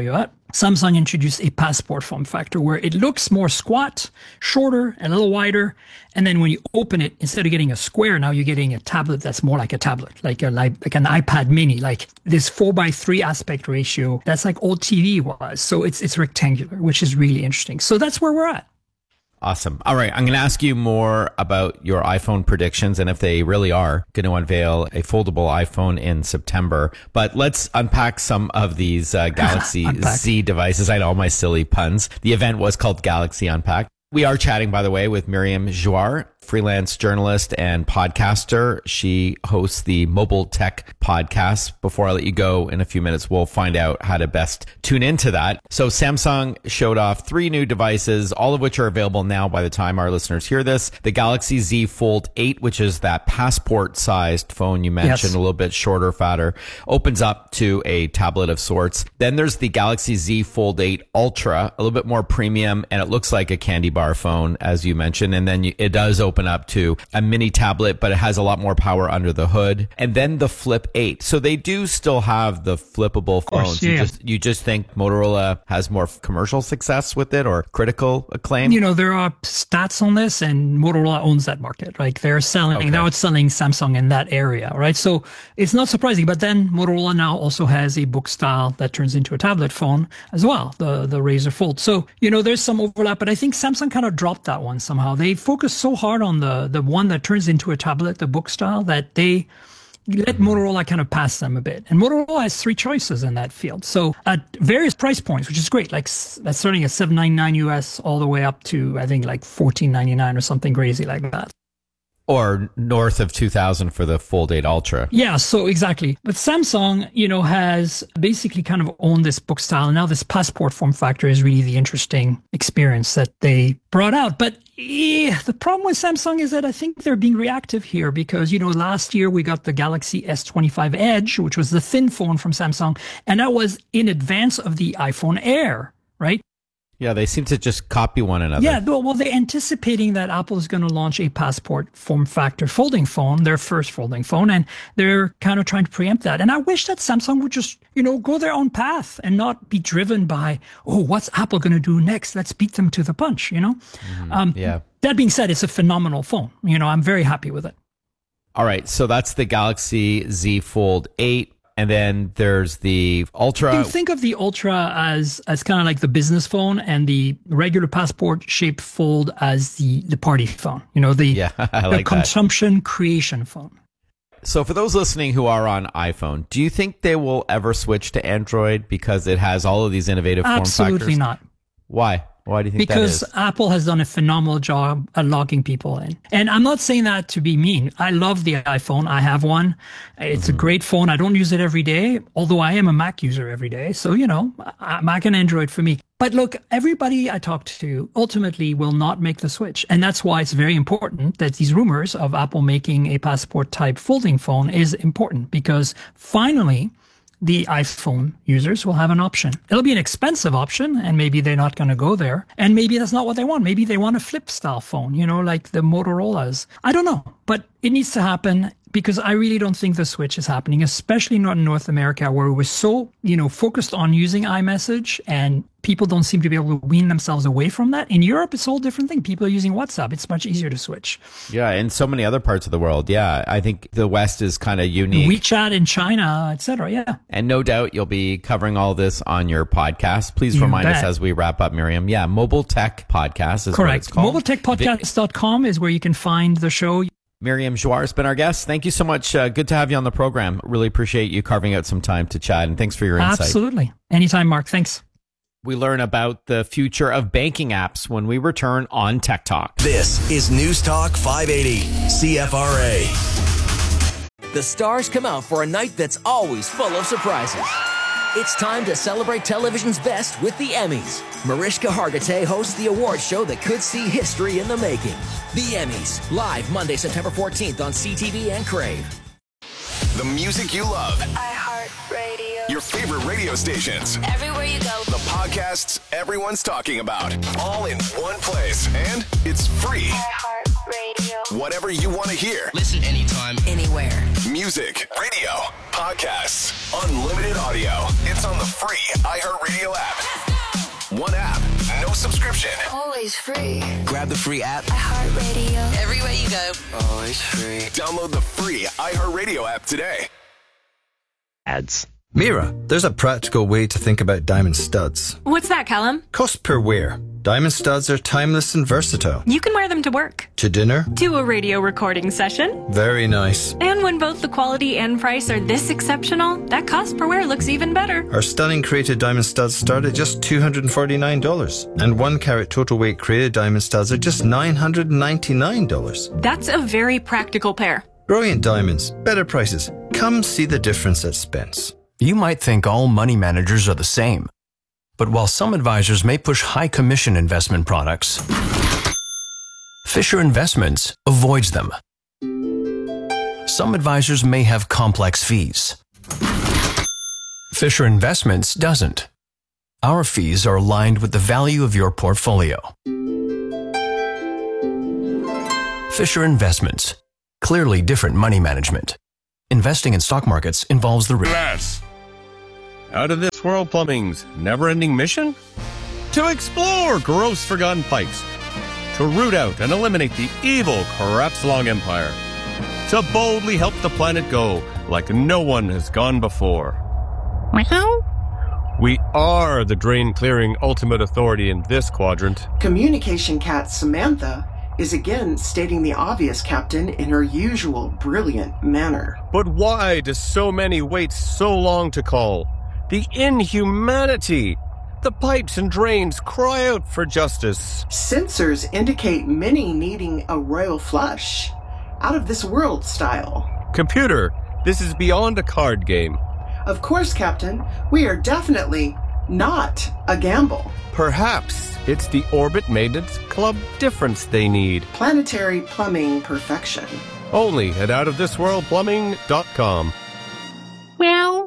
Samsung introduced a Passport form factor where it looks more squat, shorter, a little wider. And then when you open it, instead of getting a square, now you're getting a tablet that's more like a tablet, like an iPad mini, like this 4:3 aspect ratio. That's like old TV was. So it's rectangular, which is really interesting. So that's where we're at. Awesome. All right. I'm going to ask you more about your iPhone predictions and if they really are going to unveil a foldable iPhone in September. But let's unpack some of these Galaxy Z devices. I know all my silly puns. The event was called Galaxy Unpacked. We are chatting, by the way, with Myriam Jouar, freelance journalist and podcaster. She hosts the Mobile Tech podcast. Before I let you go in a few minutes, we'll find out how to best tune into that. So Samsung showed off 3 new devices, all of which are available now by the time our listeners hear this. The Galaxy Z Fold 8, which is that passport-sized phone you mentioned, a little bit shorter, fatter, opens up to a tablet of sorts. Then there's the Galaxy Z Fold 8 Ultra, a little bit more premium, and it looks like a candy bar phone, as you mentioned. And then it does open up to a mini tablet, but it has a lot more power under the hood. And then the Flip 8. So they do still have the flippable phones. You just think Motorola has more commercial success with it or critical acclaim? You know, there are stats on this, and Motorola owns that market. Like they're selling, now it's selling Samsung in that area, right? So it's not surprising. But then Motorola now also has a book style that turns into a tablet phone as well, the Razr Fold. So, you know, there's some overlap, but I think Samsung kind of dropped that one somehow. They focus so hard on the one that turns into a tablet, the book style, that they let Motorola kind of pass them a bit. And Motorola has 3 choices in that field. So at various price points, which is great, like that's starting at $799 US all the way up to, I think, like $1499 or something crazy like that. Or north of 2,000 for the Fold 8 Ultra. Yeah, so exactly. But Samsung, you know, has basically kind of owned this book style. And now this Passport form factor is really the interesting experience that they brought out. But the problem with Samsung is that I think they're being reactive here because, you know, last year we got the Galaxy S25 Edge, which was the thin phone from Samsung. And that was in advance of the iPhone Air, right? Yeah, they seem to just copy one another. Yeah, well, they're anticipating that Apple is going to launch a Passport form factor folding phone, their first folding phone, and they're kind of trying to preempt that. And I wish that Samsung would just, you know, go their own path and not be driven by, oh, what's Apple going to do next? Let's beat them to the punch, you know? Yeah. That being said, it's a phenomenal phone. You know, I'm very happy with it. All right, so that's the Galaxy Z Fold 8. And then there's the Ultra. You think of the Ultra as kind of like the business phone and the regular Passport shaped Fold as the party phone. You know, the consumption creation phone. So for those listening who are on iPhone, do you think they will ever switch to Android because it has all of these innovative form factors? Absolutely not. Why? Why do you think because that is? Apple has done a phenomenal job at logging people in. And I'm not saying that to be mean. I love the iPhone. I have one. It's a great phone. I don't use it every day, although I am a Mac user every day. So, you know, Mac and Android for me. But look, everybody I talk to ultimately will not make the switch. And that's why it's very important that these rumors of Apple making a Passport type folding phone is important, because finally the iPhone users will have an option. It'll be an expensive option, and maybe they're not going to go there. And maybe that's not what they want. Maybe they want a flip style phone, you know, like the Motorola's. I don't know, but it needs to happen, because I really don't think the switch is happening, especially not in North America, where we're so, you know, focused on using iMessage, and people don't seem to be able to wean themselves away from that. In Europe, it's a whole different thing. People are using WhatsApp. It's much easier to switch. Yeah, in so many other parts of the world. Yeah, I think the West is kind of unique. WeChat in China, etc. Yeah. And no doubt you'll be covering all this on your podcast. Please remind us as we wrap up, Myriam. Yeah, Mobile Tech Podcast is what it's called. MobileTechPodcast.com is where you can find the show. Myriam Jouar has been our guest. Thank you so much. Good to have you on the program. Really appreciate you carving out some time to chat, and thanks for your insight. Absolutely. Anytime, Mark. Thanks. We learn about the future of banking apps when we return on Tech Talk. This is News Talk 580, CFRA. The stars come out for a night that's always full of surprises. It's time to celebrate television's best with the Emmys. Mariska Hargitay hosts the award show that could see history in the making. The Emmys, live Monday, September 14th on CTV and Crave. The music you love. iHeartRadio. Your favorite radio stations. Everywhere you go. The podcasts everyone's talking about. All in one place. And it's free. iHeartRadio. Whatever you want to hear. Listen anytime, anywhere. Music, radio, podcasts, unlimited audio. It's on the free iHeartRadio app. subscription. Always free. Grab the free app. iHeartRadio. Everywhere you go. Always free. Download the free iHeartRadio app today. Ads. Mira, there's a practical way to think about diamond studs. What's that, Callum? Cost per wear. Diamond studs are timeless and versatile. You can wear them to work, To dinner. to a radio recording session. Very nice. And when both the quality and price are this exceptional, that cost per wear looks even better. Our stunning created diamond studs start at just $249. And 1 carat total weight created diamond studs are just $999. That's a very practical pair. Brilliant diamonds, better prices. Come see the difference at Spence. You might think all money managers are the same. But while some advisors may push high commission investment products, Fisher Investments avoids them. Some advisors may have complex fees. Fisher Investments doesn't. Our fees are aligned with the value of your portfolio. Fisher Investments. Clearly different money management. Investing in stock markets involves the risk. Out of this world plumbing's never-ending mission? To explore gross forgotten pipes. To root out and eliminate the evil Kratz-Long Empire. To boldly help the planet go like no one has gone before. We are the drain-clearing ultimate authority in this quadrant. Communication cat Samantha is again stating the obvious, Captain, in her usual brilliant manner. But why do so many wait so long to call? The inhumanity! The pipes and drains cry out for justice. Sensors indicate many needing a royal flush. Out of this world style. Computer, this is beyond a card game. Of course, Captain. We are definitely not a gamble. Perhaps it's the Orbit Maintenance Club difference they need. Planetary plumbing perfection. Only at outofthisworldplumbing.com. Well.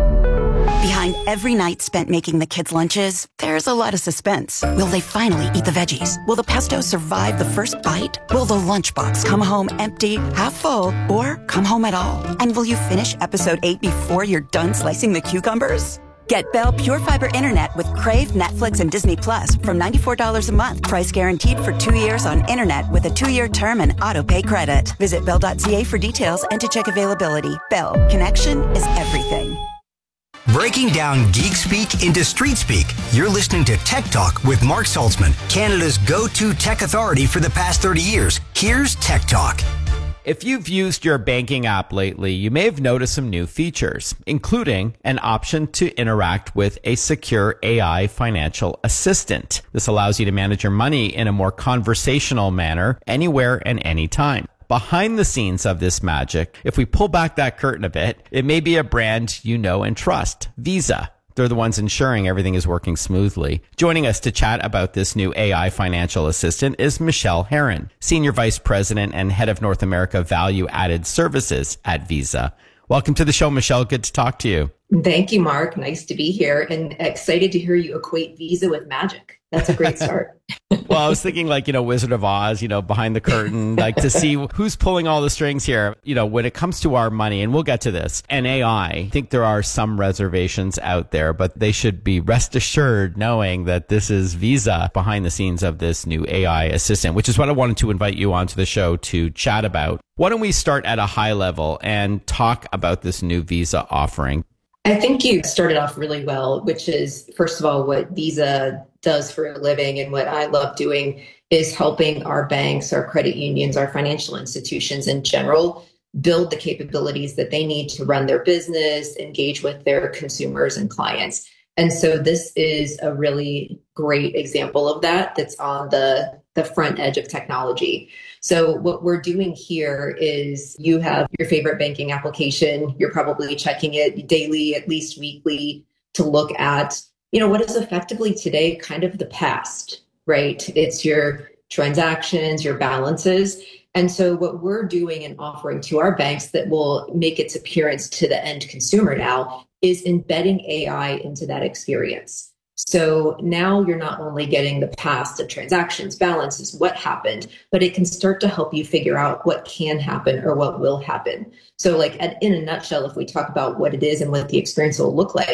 Behind every night spent making the kids' lunches, there's a lot of suspense. Will they finally eat the veggies? Will the pesto survive the first bite? Will the lunchbox come home empty, half full, or come home at all? And will you finish episode 8 before you're done slicing the cucumbers? Get Bell Pure Fiber Internet with Crave, Netflix, and Disney Plus from $94 a month. Price guaranteed for 2 years on internet with a 2-year term and auto-pay credit. Visit Bell.ca for details and to check availability. Bell. Connection is everything. Breaking down geek speak into street speak, you're listening to Tech Talk with Mark Saltzman, Canada's go-to tech authority for the past 30 years. Here's Tech Talk. If you've used your banking app lately, you may have noticed some new features, including an option to interact with a secure AI financial assistant. This allows you to manage your money in a more conversational manner anywhere and anytime. Behind the scenes of this magic, if we pull back that curtain a bit, it may be a brand you know and trust, Visa. They're the ones ensuring everything is working smoothly. Joining us to chat about this new AI financial assistant is Michelle Herron, Senior Vice President and Head of North America Value Added Services at Visa. Welcome to the show, Michelle. Good to talk to you. Thank you, Mark. Nice to be here and excited to hear you equate Visa with magic. That's a great start. Well, I was thinking Wizard of Oz, behind the curtain, to see who's pulling all the strings here. When it comes to our money, and we'll get to this, and AI, I think there are some reservations out there, but they should be rest assured knowing that this is Visa behind the scenes of this new AI assistant, which is what I wanted to invite you onto the show to chat about. Why don't we start at a high level and talk about this new Visa offering? I think you started off really well, which is, first of all, what Visa does for a living. And what I love doing is helping our banks, our credit unions, our financial institutions in general, build the capabilities that they need to run their business, engage with their consumers and clients. And so this is a really great example of that that's on the front edge of technology. So what we're doing here is you have your favorite banking application. You're probably checking it daily, at least weekly, to look at, what is effectively today kind of the past, right? It's your transactions, your balances. And so what we're doing and offering to our banks that will make its appearance to the end consumer now is embedding AI into that experience. So now you're not only getting the past of transactions, balances, what happened, but it can start to help you figure out what can happen or what will happen. So in a nutshell, if we talk about what it is and what the experience will look like,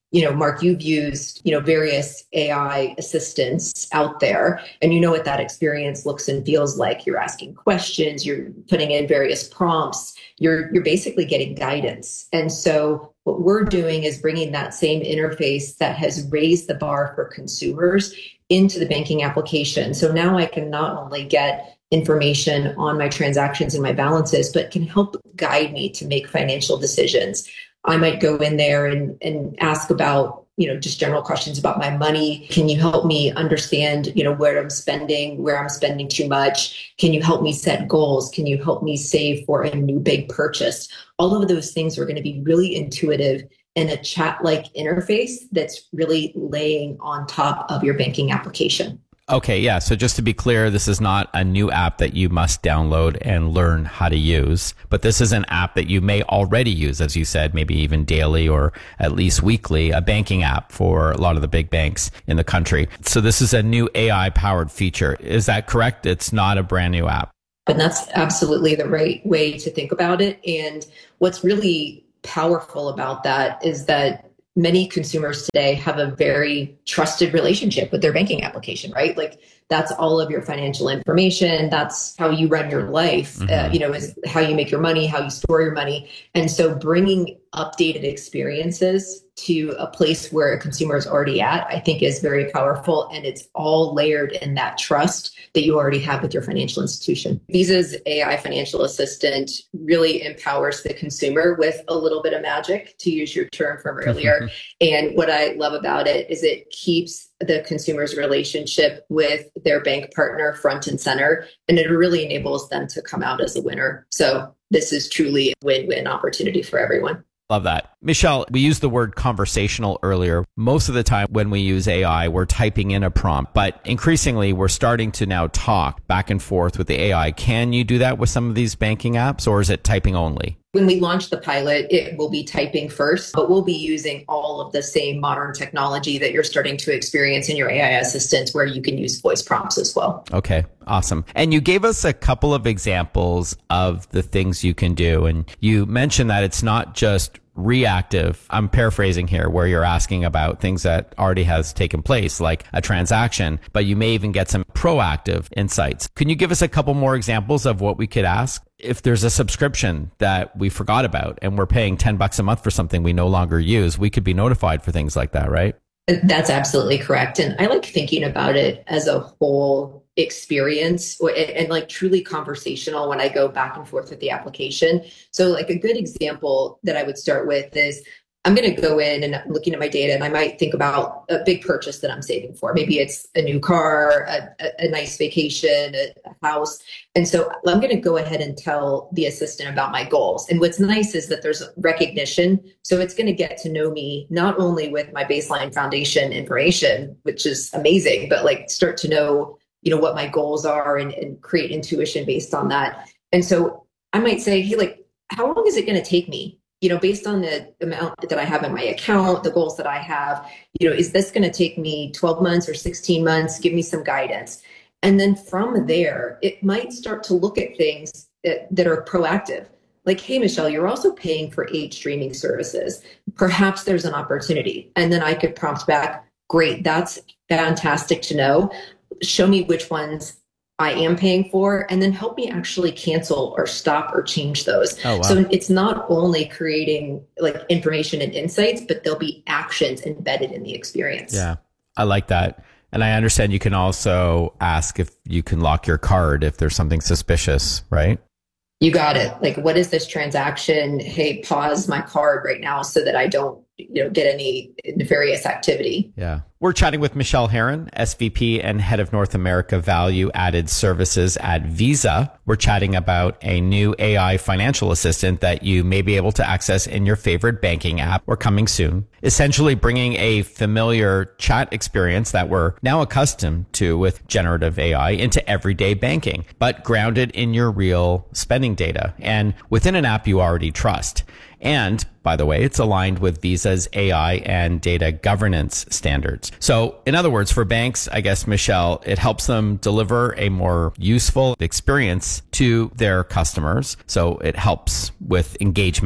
Mark, you've used, various AI assistants out there, and you know what that experience looks and feels like. You're asking questions, you're putting in various prompts, you're basically getting guidance. And so what we're doing is bringing that same interface that has raised the bar for consumers into the banking application. So now I can not only get information on my transactions and my balances, but can help guide me to make financial decisions. I might go in there and ask about, just general questions about my money. Can you help me understand, where I'm spending too much? Can you help me set goals? Can you help me save for a new big purchase? All of those things are going to be really intuitive in a chat-like interface that's really laying on top of your banking application. Okay, yeah. So just to be clear, this is not a new app that you must download and learn how to use, but this is an app that you may already use, as you said, maybe even daily or at least weekly, a banking app for a lot of the big banks in the country. So this is a new AI-powered feature. Is that correct? It's not a brand new app. And that's absolutely the right way to think about it. And what's really powerful about that is that many consumers today have a very trusted relationship with their banking application, right? Like that's all of your financial information. That's how you run your life, is how you make your money, how you store your money. And so bringing updated experiences to a place where a consumer is already at, I think is very powerful. And it's all layered in that trust that you already have with your financial institution. Visa's AI financial assistant really empowers the consumer with a little bit of magic, to use your term from earlier. And what I love about it is it keeps the consumer's relationship with their bank partner front and center, and it really enables them to come out as a winner. So this is truly a win-win opportunity for everyone. Love that. Michelle, we used the word conversational earlier. Most of the time when we use AI, we're typing in a prompt, but increasingly we're starting to now talk back and forth with the AI. Can you do that with some of these banking apps, or is it typing only? When we launch the pilot, it will be typing first, but we'll be using all of the same modern technology that you're starting to experience in your AI assistant, where you can use voice prompts as well. Okay, awesome. And you gave us a couple of examples of the things you can do. And you mentioned that it's not just reactive. I'm paraphrasing here, where you're asking about things that already has taken place, like a transaction, but you may even get some proactive insights. Can you give us a couple more examples of what we could ask? If there's a subscription that we forgot about and we're paying $10 a month for something we no longer use, we could be notified for things like that, right? That's absolutely correct. And I like thinking about it as a whole experience and like truly conversational when I go back and forth with the application. So like a good example that I would start with is I'm going to go in and I'm looking at my data, and I might think about a big purchase that I'm saving for. Maybe it's a new car, a nice vacation, a house. And so I'm going to go ahead and tell the assistant about my goals. And what's nice is that there's recognition. So it's going to get to know me not only with my baseline foundation information, which is amazing, but like start to know, what my goals are and create intuition based on that. And so I might say, hey, like, how long is it going to take me? Based on the amount that I have in my account, the goals that I have, is this going to take me 12 months or 16 months? Give me some guidance. And then from there, it might start to look at things that are proactive. Like, hey, Michelle, you're also paying for 8 streaming services. Perhaps there's an opportunity. And then I could prompt back, great, that's fantastic to know. Show me which ones I am paying for, and then help me actually cancel or stop or change those. Oh, wow. So it's not only creating like information and insights, but there'll be actions embedded in the experience. Yeah, I like that. And I understand you can also ask if you can lock your card if there's something suspicious, right? You got it. Like, what is this transaction? Hey, pause my card right now so that I don't, get any nefarious activity. Yeah. We're chatting with Michelle Herron, SVP and Head of North America Value Added Services at Visa. We're chatting about a new AI financial assistant that you may be able to access in your favorite banking app or coming soon, essentially bringing a familiar chat experience that we're now accustomed to with generative AI into everyday banking, but grounded in your real spending data and within an app you already trust. And by the way, it's aligned with Visa's AI and data governance standards. So in other words, for banks, I guess, Michelle, it helps them deliver a more useful experience to their customers. So it helps with engagement,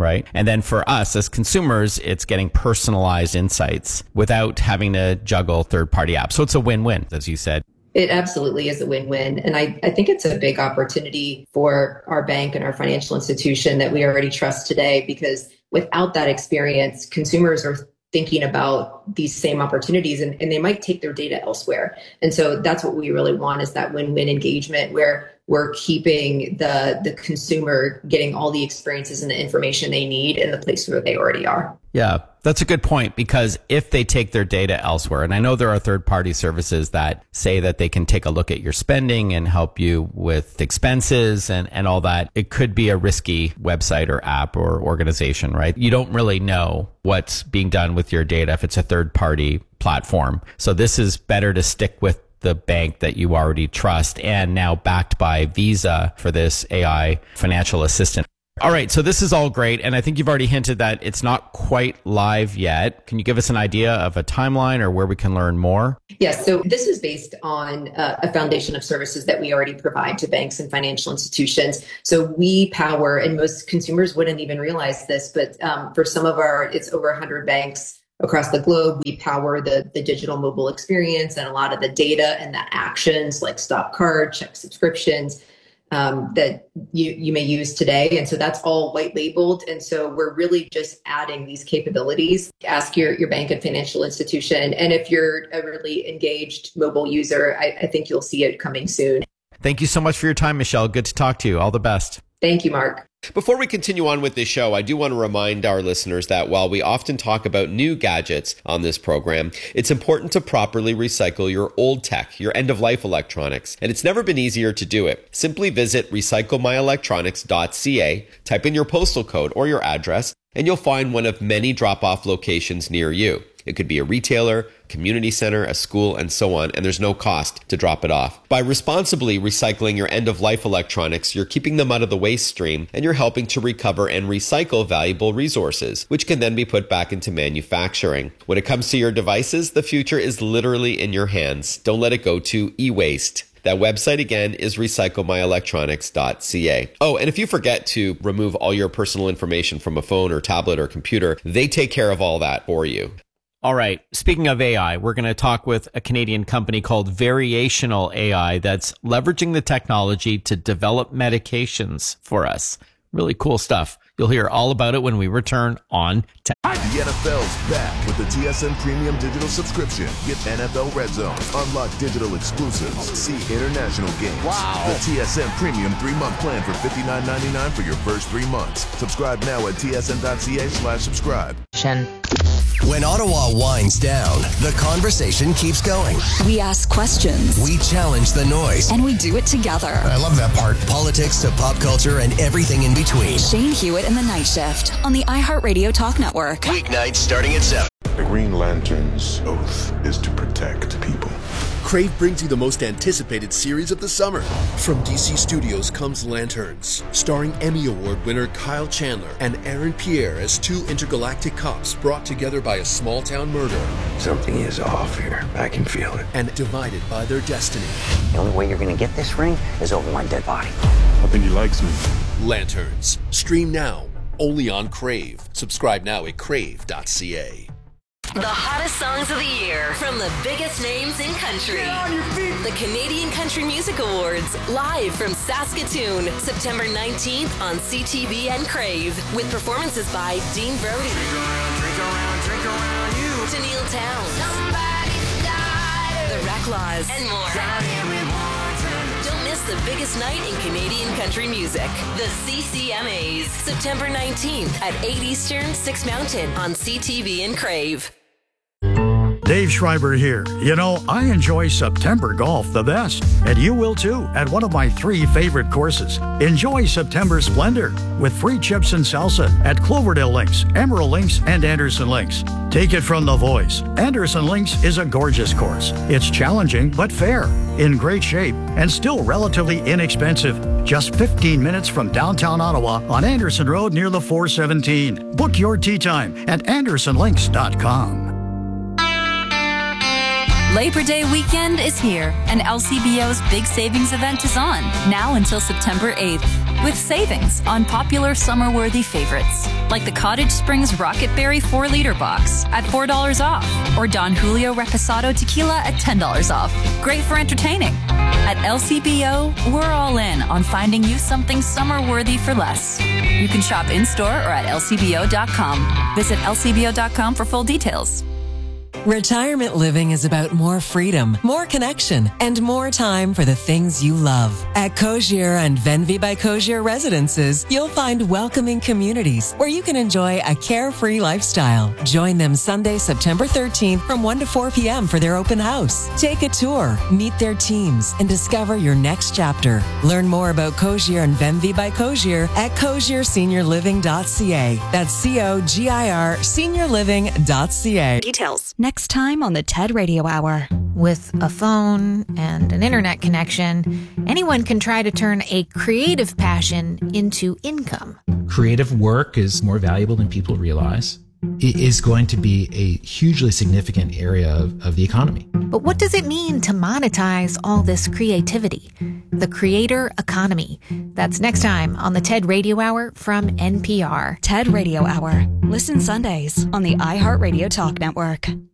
right? And then for us as consumers, it's getting personalized insights without having to juggle third-party apps. So it's a win-win, as you said. It absolutely is a win-win. And I think it's a big opportunity for our bank and our financial institution that we already trust today, because without that experience, consumers are thinking about these same opportunities and they might take their data elsewhere. And so that's what we really want, is that win-win engagement where we're keeping the consumer getting all the experiences and the information they need in the place where they already are. Yeah, that's a good point, because if they take their data elsewhere, and I know there are third-party services that say that they can take a look at your spending and help you with expenses and all that, it could be a risky website or app or organization, right? You don't really know what's being done with your data if it's a third-party platform. So this is better to stick with the bank that you already trust, and now backed by Visa for this AI financial assistant. All right, so this is all great, and I think you've already hinted that it's not quite live yet. Can you give us an idea of a timeline or where we can learn more? Yes, so this is based on a foundation of services that we already provide to banks and financial institutions. So we power, and most consumers wouldn't even realize this, but for some of it's over 100 banks across the globe, we power the digital mobile experience and a lot of the data and the actions like stop card, check subscriptions that you may use today. And so that's all white labeled. And so we're really just adding these capabilities. Ask your bank and financial institution. And if you're a really engaged mobile user, I think you'll see it coming soon. Thank you so much for your time, Michelle. Good to talk to you. All the best. Thank you, Mark. Before we continue on with this show, I do want to remind our listeners that while we often talk about new gadgets on this program, it's important to properly recycle your old tech, your end-of-life electronics, and it's never been easier to do it. Simply visit recyclemyelectronics.ca, type in your postal code or your address, and you'll find one of many drop-off locations near you. It could be a retailer, community center, a school, and so on, and there's no cost to drop it off. By responsibly recycling your end-of-life electronics, you're keeping them out of the waste stream, and you're helping to recover and recycle valuable resources, which can then be put back into manufacturing. When it comes to your devices, the future is literally in your hands. Don't let it go to e-waste. That website again is recyclemyelectronics.ca. Oh, and if you forget to remove all your personal information from a phone or tablet or computer, they take care of all that for you. All right. Speaking of AI, we're going to talk with a Canadian company called Variational AI that's leveraging the technology to develop medications for us. Really cool stuff. You'll hear all about it when we return on Tech. The NFL's back with the TSN Premium Digital Subscription. Get NFL Red Zone, unlock digital exclusives, see international games. Wow. The TSN Premium 3-month plan for $59.99 for your first 3 months. Subscribe now at tsn.ca/subscribe. When Ottawa winds down, the conversation keeps going. We ask questions. We challenge the noise. And we do it together. I love that part. Politics to pop culture and everything in between. Shane Hewitt and the Night Shift on the iHeartRadio Talk Network. Weeknights starting at 7. The Green Lantern's oath is to protect people. Crave brings you the most anticipated series of the summer. From DC Studios comes Lanterns, starring Emmy Award winner Kyle Chandler and Aaron Pierre as two intergalactic cops brought together by a small-town murder. Something is off here. I can feel it. And divided by their destiny. The only way you're going to get this ring is over my dead body. I think he likes me. Lanterns. Stream now. Only on Crave. Subscribe now at crave.ca. The hottest songs of the year from the biggest names in country. Get on your feet. The Canadian Country Music Awards, live from Saskatoon, September 19th on CTV and Crave, with performances by Dean Brody, drink around you, Tennille Townes, Somebody's Died, The Reclaws, and more. Don't miss the biggest night in Canadian country music. The CCMAs, September 19th at 8 Eastern, 6 Mountain on CTV and Crave. Dave Schreiber here. You know, I enjoy September golf the best, and you will too at one of my 3 favorite courses. Enjoy September splendor with free chips and salsa at Cloverdale Links, Emerald Links, and Anderson Links. Take it from the voice. Anderson Links is a gorgeous course. It's challenging but fair, in great shape, and still relatively inexpensive. Just 15 minutes from downtown Ottawa on Anderson Road near the 417. Book your tee time at andersonlinks.com. Labor Day weekend is here, and LCBO's big savings event is on, now until September 8th. with savings on popular summer-worthy favorites like the Cottage Springs Rocket Berry 4-liter box at $4 off, or Don Julio Reposado Tequila at $10 off. Great for entertaining. At LCBO, we're all in on finding you something summer-worthy for less. You can shop in-store or at lcbo.com. Visit lcbo.com for full details. Retirement living is about more freedom, more connection, and more time for the things you love. At Cogier and Venvi by Cogier Residences, you'll find welcoming communities where you can enjoy a carefree lifestyle. Join them Sunday, September 13th from 1 to 4 p.m. for their open house. Take a tour, meet their teams, and discover your next chapter. Learn more about Cogier and Venvi by Cogier at cogierseniorliving.ca. That's COGIR seniorliving.ca. Details next time on the TED Radio Hour. With a phone and an internet connection, anyone can try to turn a creative passion into income. Creative work is more valuable than people realize. It is going to be a hugely significant area of the economy. But what does it mean to monetize all this creativity? The creator economy. That's next time on the TED Radio Hour from NPR. TED Radio Hour. Listen Sundays on the iHeartRadio Talk Network.